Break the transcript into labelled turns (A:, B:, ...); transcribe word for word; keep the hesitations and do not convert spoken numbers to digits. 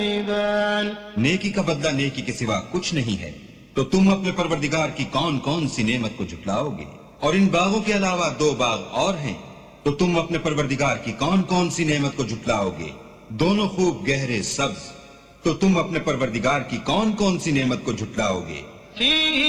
A: नेकी का बदला नेकी के सिवा कुछ नहीं है, तो तुम अपने परवरदिगार की कौन कौन सी नेमत को झुटलाओगे? और इन बागों के अलावा दो बाग और हैं, तो तुम अपने परवरदिगार की कौन कौन सी नेमत को झुटलाओगे? दोनों खूब गहरे सब्ज, तो तुम अपने परवरदिगार की कौन कौन सी नेमत को झुटलाओगे?